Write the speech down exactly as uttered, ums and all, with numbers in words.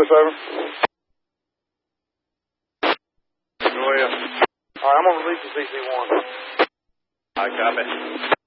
Louis, over. Go ahead. All right, I'm going to release the C C one. I copy.